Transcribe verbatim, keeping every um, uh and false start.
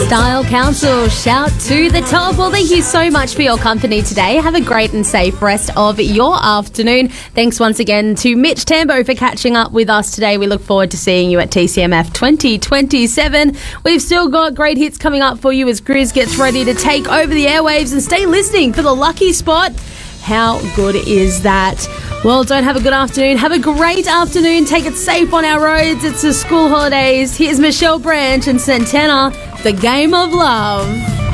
Style Council, shout to the top. Well, thank you so much for your company today. Have a great and safe rest of your afternoon. Thanks once again to Mitch Tambo for catching up with us today. We look forward to seeing you at T C M F twenty twenty-seven. We've still got great hits coming up for you as Grizz gets ready to take over the airwaves, and stay listening for the lucky spot. How good is that? Well, don't have a good afternoon. Have a great afternoon. Take it safe on our roads. It's the school holidays. Here's Michelle Branch and Santana, The Game of Love.